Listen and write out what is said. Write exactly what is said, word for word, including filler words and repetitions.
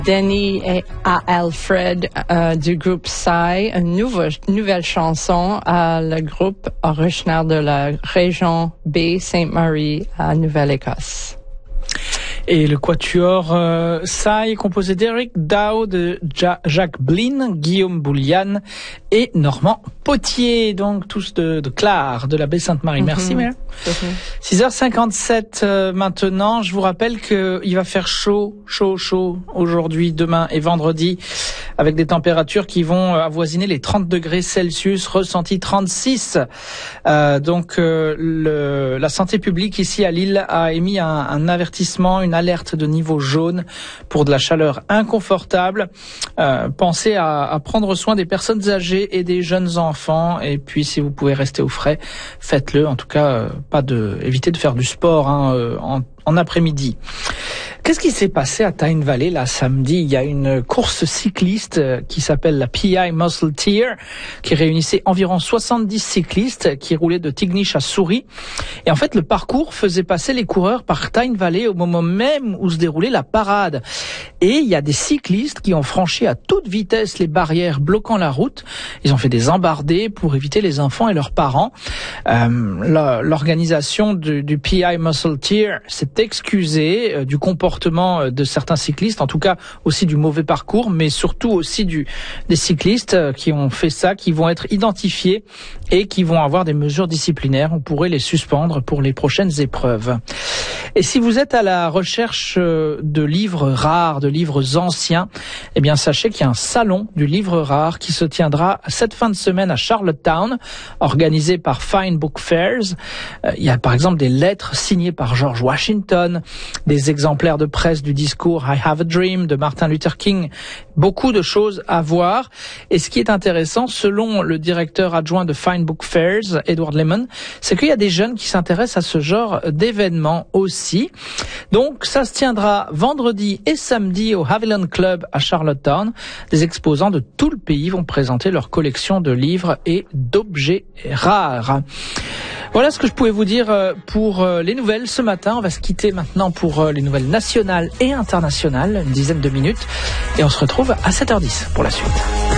Denny et Alfred euh, du groupe Psy, une nouvelle, nouvelle chanson à le groupe originaire de la région Baie Sainte-Marie à Nouvelle-Écosse. Et le quatuor euh, Psy est composé d'Eric Dow, de ja- Jacques Blin, Guillaume Bouliane et Normand Potier, donc tous de, de Clare, de la Baie Sainte-Marie. Mm-hmm. Merci, Mère. Mm-hmm. six heures cinquante-sept euh, maintenant. Je vous rappelle qu'il va faire chaud, chaud, chaud aujourd'hui, demain et vendredi, avec des températures qui vont avoisiner les trente degrés Celsius, ressenti trente-six. Euh, donc euh, le, la santé publique ici à Lille a émis un, un avertissement, une alerte de niveau jaune pour de la chaleur inconfortable. Euh, pensez à, à prendre soin des personnes âgées et des jeunes enfants. Et puis, si vous pouvez rester au frais, faites-le. En tout cas, euh, pas de, évitez de faire du sport hein, euh, en, en après-midi. Qu'est-ce qui s'est passé à Tyne Valley là samedi? Il y a une course cycliste qui s'appelle la P I Muscle Tear qui réunissait environ soixante-dix cyclistes qui roulaient de Tignish à Souris. Et en fait, le parcours faisait passer les coureurs par Tyne Valley au moment même où se déroulait la parade. Et il y a des cyclistes qui ont franchi à toute vitesse les barrières bloquant la route. Ils ont fait des embardées pour éviter les enfants et leurs parents. Euh, l'organisation du, du P I Muscle Tear s'est excusée euh, du comportement de certains cyclistes, en tout cas aussi du mauvais parcours, mais surtout aussi du, des cyclistes qui ont fait ça, qui vont être identifiés et qui vont avoir des mesures disciplinaires. On pourrait les suspendre pour les prochaines épreuves. Et si vous êtes à la recherche de livres rares, de livres anciens, eh bien sachez qu'il y a un salon du livre rare qui se tiendra cette fin de semaine à Charlottetown, organisé par Fine Book Fairs. Il y a par exemple des lettres signées par George Washington, des exemplaires de presse du discours I Have a Dream de Martin Luther King. Beaucoup de choses à voir. Et ce qui est intéressant, selon le directeur adjoint de Fine Book Fairs, Edward Lemon, c'est qu'il y a des jeunes qui s'intéressent à ce genre d'événements aussi. Donc, ça se tiendra vendredi et samedi au Haviland Club à Charlottetown. Des exposants de tout le pays vont présenter leur collection de livres et d'objets rares. Voilà ce que je pouvais vous dire pour les nouvelles ce matin. On va se quitter maintenant pour les nouvelles nationales et internationales, une dizaine de minutes. Et on se retrouve à sept heures dix pour la suite.